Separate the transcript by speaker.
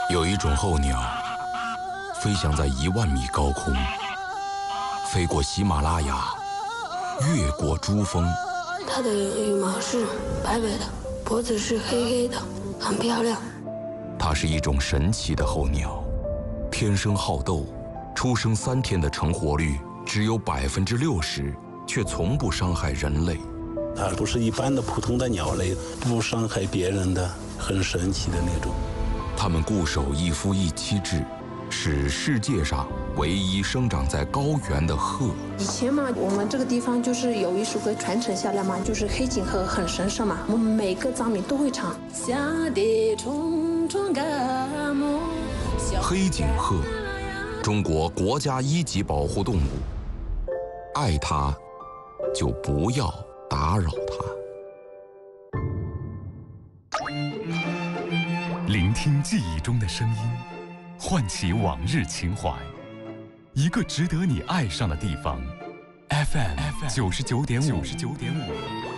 Speaker 1: 有一种候鸟，飞翔在10000米高空，飞过喜马拉雅，越过珠峰。
Speaker 2: 它的羽毛是白白的，脖子是黑黑的，很漂亮。
Speaker 1: 它是一种神奇的候鸟，天生好斗，出生3天的成活率只有60%，却从不伤害人类。
Speaker 3: 它不是一般的普通的鸟类，不伤害别人的，很神奇的那种。
Speaker 1: 它们固守一夫一妻制，是世界上唯一生长在高原的鹤。
Speaker 4: 以前嘛，我们这个地方就是有一首歌传承下来嘛，就是黑颈鹤很神圣嘛，我们每个藏民都会唱。
Speaker 1: 黑颈鹤，中国国家1级保护动物，爱它就不要打扰它。
Speaker 5: 聆听记忆中的声音，唤起往日情怀，一个值得你爱上的地方。FM 99.5。